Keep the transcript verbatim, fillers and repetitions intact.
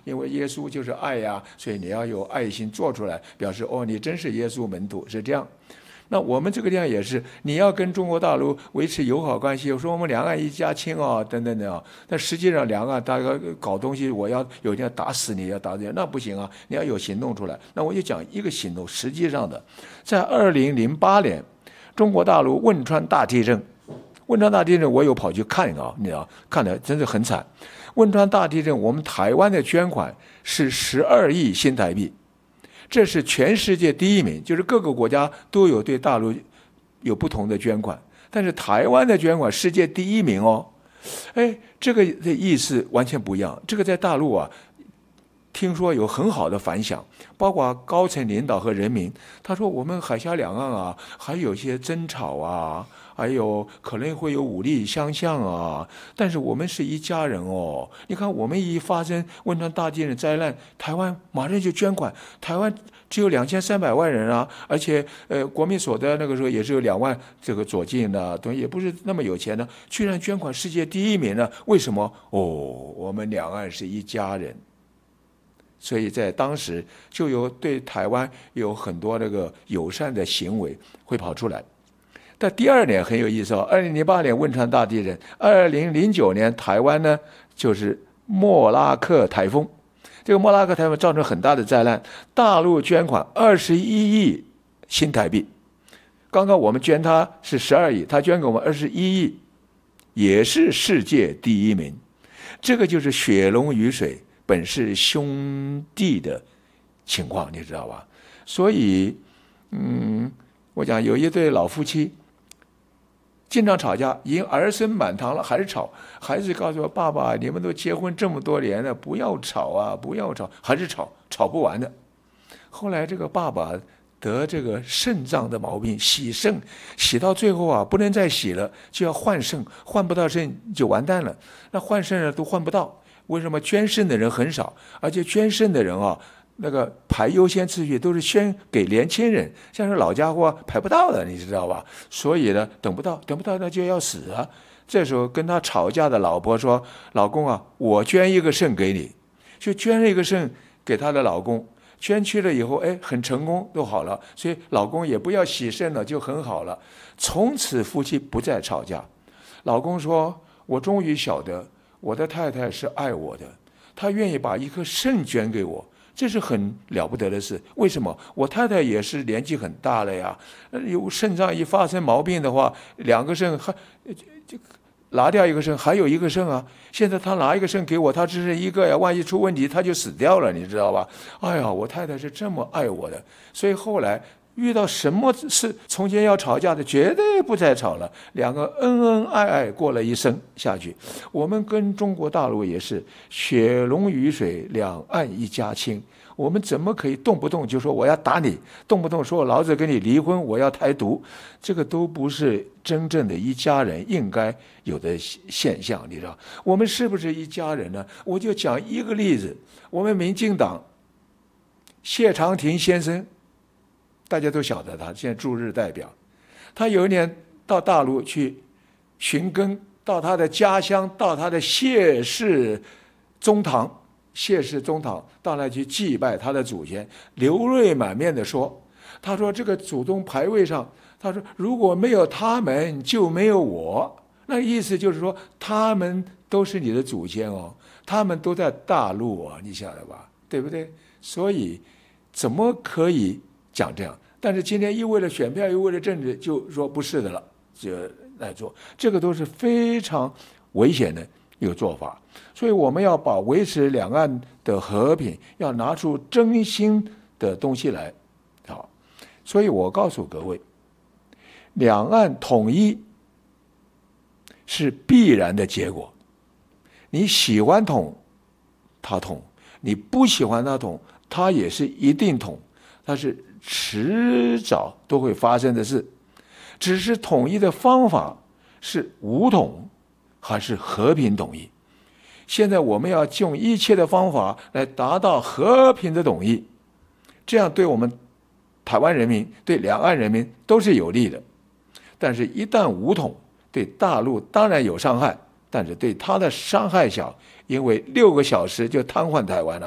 因为耶稣就是爱呀，所以你要有爱心做出来，表示哦，你真是耶稣门徒，是这样。那我们这个地方也是，你要跟中国大陆维持友好关系，我说我们两岸一家亲哦，等等等啊。但实际上两岸大家搞东西，我要有一天打死你，要打死你，那不行啊！你要有行动出来。那我就讲一个行动，实际上的，在二零零八年，中国大陆汶川大地震，汶川大地震我有跑去看啊，你知道，看的真是很惨。汶川大地震，我们台湾的捐款是十二亿新台币。这是全世界第一名，就是各个国家都有对大陆有不同的捐款，但是台湾的捐款世界第一名哦。哎，这个的意思完全不一样。这个在大陆啊，听说有很好的反响，包括高层领导和人民。他说我们海峡两岸啊，还有一些争吵啊，还有可能会有武力相向啊，但是我们是一家人哦。你看，我们一发生汶川大地震灾难，台湾马上就捐款。台湾只有两千三百万人啊，而且呃，国民所得那个时候也是有两万这个左近的，等也不是那么有钱的，居然捐款世界第一名呢？为什么？哦，我们两岸是一家人。所以在当时就有对台湾有很多那个友善的行为会跑出来。但第二年很有意思哦，二零零八年汶川大地震，二零零九年台湾呢就是莫拉克台风，这个莫拉克台风造成很大的灾难，大陆捐款二十一亿新台币，刚刚我们捐他是十二亿，他捐给我们二十一亿，也是世界第一名。这个就是血浓于水，本是兄弟的情况，你知道吧？所以，嗯，我讲有一对老夫妻，经常吵架，已经儿孙满堂了，还是吵。孩子告诉我：“爸爸，你们都结婚这么多年了，不要吵啊，不要吵。”还是吵，吵不完的。后来这个爸爸得这个肾脏的毛病，洗肾，洗到最后啊，不能再洗了，就要换肾，换不到肾就完蛋了。那换肾呢都换不到。为什么捐肾的人很少？而且捐肾的人啊，那个排优先次序都是先给年轻人，像是老家伙排不到的，你知道吧？所以呢，等不到，等不到那就要死啊！这时候跟他吵架的老婆说：“老公啊，我捐一个肾给你。”就捐了一个肾给他的老公，捐去了以后，哎，很成功，都好了。所以老公也不要洗肾了，就很好了。从此夫妻不再吵架。老公说：“我终于晓得。”我的太太是爱我的，她愿意把一颗肾捐给我，这是很了不得的事。为什么？我太太也是年纪很大了呀，有肾脏一发生毛病的话，两个肾还就拿掉一个肾，还有一个肾啊。现在她拿一个肾给我，她只剩一个呀，万一出问题，她就死掉了，你知道吧？哎呀，我太太是这么爱我的，所以后来遇到什么事，从前要吵架的绝对不再吵了，两个恩恩爱爱过了一生下去。我们跟中国大陆也是血浓于水，两岸一家亲。我们怎么可以动不动就说我要打你，动不动说我老子跟你离婚，我要台独？这个都不是真正的一家人应该有的现象，你知道？我们是不是一家人呢？我就讲一个例子，我们民进党谢长廷先生，大家都晓得他，现在驻日代表。他有一年到大陆去寻根，到他的家乡，到他的谢氏宗堂，谢氏宗堂到那去祭拜他的祖先，流泪满面的说：“他说这个祖宗牌位上，他说如果没有他们，就没有我。那意思就是说，他们都是你的祖先哦，他们都在大陆啊，你晓得吧？对不对？所以怎么可以讲这样？但是今天又为了选票，又为了政治，就说不是的了，就来做，这个都是非常危险的一个做法。所以我们要把维持两岸的和平，要拿出真心的东西来。好，所以我告诉各位，两岸统一是必然的结果。你喜欢统，他统；你不喜欢他统，他也是一定统。它是迟早都会发生的事，只是统一的方法是武统还是和平统一。现在我们要用一切的方法来达到和平的统一，这样对我们台湾人民、对两岸人民都是有利的。但是一旦武统，对大陆当然有伤害，但是对他的伤害小，因为六个小时就瘫痪台湾了。